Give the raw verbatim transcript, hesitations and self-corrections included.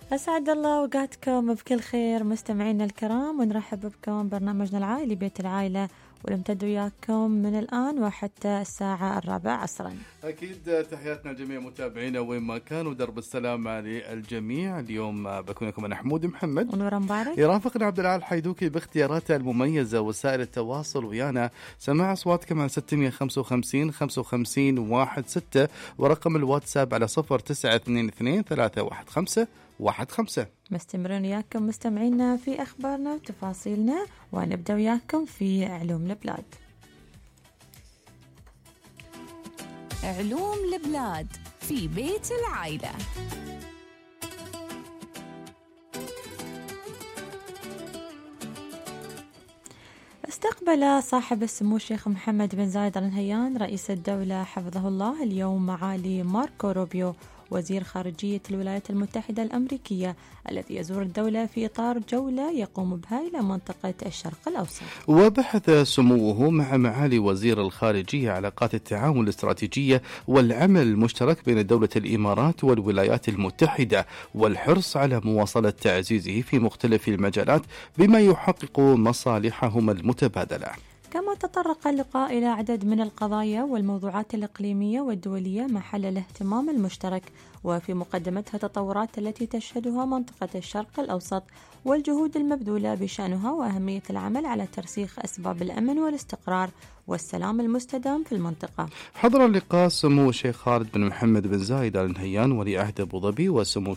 أسعد الله أوقاتكم بكل خير مستمعينا الكرام، ونرحب بكم برنامجنا العائلي بيت العائلة، ونمتد وياكم من الآن وحتى الساعة الرابعة عصرا. أكيد تحياتنا لجميع متابعينا وين ما كانوا، درب السلامة للجميع. اليوم بكون لكم أنا حمود محمد ونور مبارك، يرافقنا عبد العال حيدوكي باختياراته المميزة وسائل التواصل ويانا. سماع أصواتكم على ستمية وخمسة وخمسين خمسة وخمسين واحد ستة، ورقم الواتساب على صفر تسعة اثنين اثنين ثلاثة واحد خمسة واحد خمسة. مستمرين وياكم مستمعينا في أخبارنا وتفاصيلنا، ونبدأ وياكم في علوم البلاد. علوم البلاد في بيت العائلة. استقبل صاحب السمو الشيخ محمد بن زايد آل نهيان رئيس الدولة حفظه الله اليوم معالي ماركو روبيو وزير خارجية الولايات المتحدة الأمريكية، الذي يزور الدولة في إطار جولة يقوم بها إلى منطقة الشرق الأوسط. وبحث سموه مع معالي وزير الخارجية علاقات التعاون الاستراتيجية والعمل المشترك بين دولة الإمارات والولايات المتحدة، والحرص على مواصلة تعزيزه في مختلف المجالات بما يحقق مصالحهما المتبادلة. كما تطرق اللقاء إلى عدد من القضايا والموضوعات الإقليمية والدولية محل الاهتمام المشترك، وفي مقدمتها التطورات التي تشهدها منطقة الشرق الأوسط والجهود المبذولة بشأنها وأهمية العمل على ترسيخ أسباب الأمن والاستقرار والسلام المستدام في المنطقة. حضر اللقاء سمو الشيخ خالد بن محمد بن زايد آل نهيان ولي عهد أبو ظبي، وسمو